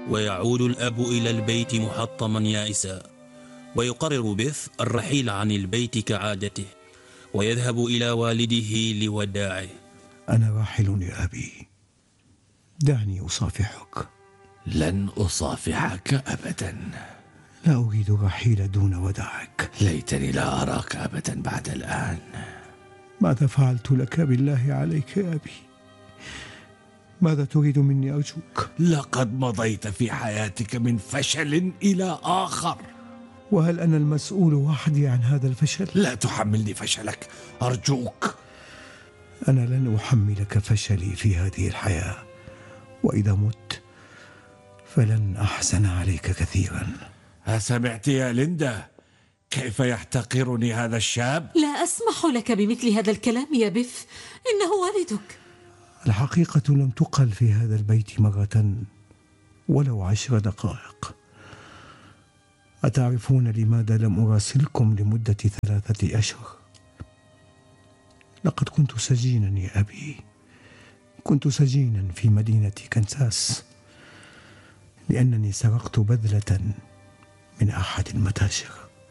ويعود الأب إلى البيت محطما يائسا، ويقرر بيف الرحيل عن البيت كعادته، ويذهب إلى والده لوداعه. أنا راحل يا أبي، دعني أصافحك. لن أصافحك أبدا. لا أريد الرحيل دون وداعك. ليتني لا أراك أبدا بعد الآن. ماذا فعلت لك بالله عليك يا أبي؟ ماذا تريد مني أرجوك؟ لقد مضيت في حياتك من فشل إلى آخر. وهل أنا المسؤول وحدي عن هذا الفشل؟ لا تحملني فشلك أرجوك. أنا لن أحملك فشلي في هذه الحياة، وإذا مت فلن أحزن عليك كثيرا. أسمعت يا ليندا كيف يحتقرني هذا الشاب؟ لا أسمح لك بمثل هذا الكلام يا بيف، إنه والدك. الحقيقة لم تقل في هذا البيت مرة ولو 10 دقائق. أتعرفون لماذا لم أراسلكم لمدة 3 أشهر؟ لقد كنت سجينا يا أبي، كنت سجينا في مدينة كنساس لأنني سرقت بذلة من أحد المتاجر.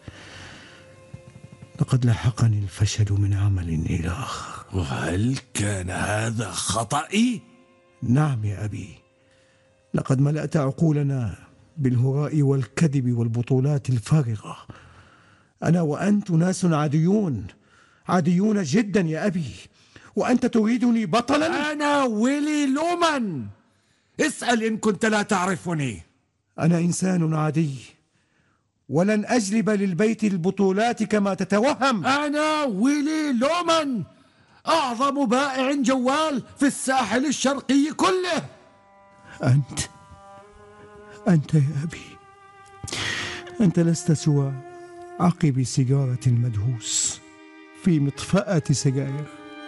لقد لحقني الفشل من عمل إلى آخر. وهل كان هذا خطئي؟ نعم يا أبي، لقد ملأت عقولنا بالهراء والكذب والبطولات الفارغة. أنا وأنت ناس عاديون، عاديون جدا يا أبي، وأنت تريدني بطلا؟ أنا ويلي لومان، اسأل إن كنت لا تعرفني. أنا إنسان عادي، ولن أجلب للبيت البطولات كما تتوهم. أنا ويلي لومان، أعظم بائع جوال في الساحل الشرقي كله. أنت يا أبي، أنت لست سوى عقب سيجارة مدهوس في مطفأة سجاير.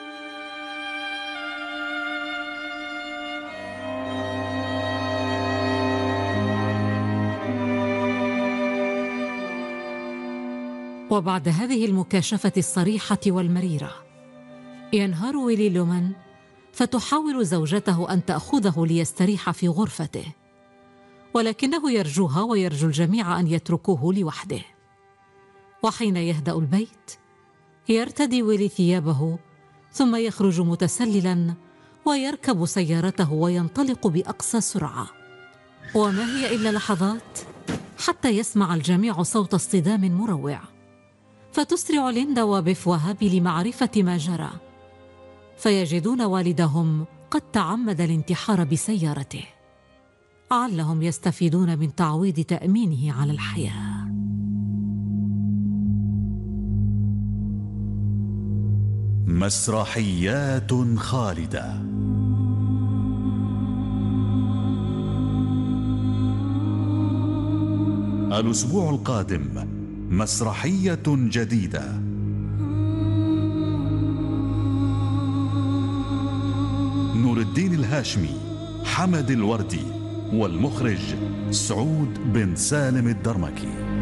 وبعد هذه المكاشفة الصريحة والمريرة، ينهار ويلي لومان، فتحاول زوجته أن تأخذه ليستريح في غرفته، ولكنه يرجوها ويرجو الجميع أن يتركوه لوحده. وحين يهدأ البيت يرتدي ويلي ثيابه، ثم يخرج متسللا ويركب سيارته وينطلق بأقصى سرعة. وما هي إلا لحظات حتى يسمع الجميع صوت اصطدام مروع، فتسرع ليندا وبيف وهابي لمعرفة ما جرى، فيجدون والدهم قد تعمد الانتحار بسيارته، علهم يستفيدون من تعويض تأمينه على الحياة. مسرحيات خالدة. الأسبوع القادم مسرحية جديدة. نور الدين الهاشمي، حمد الوردي، والمخرج سعود بن سالم الدرمكي.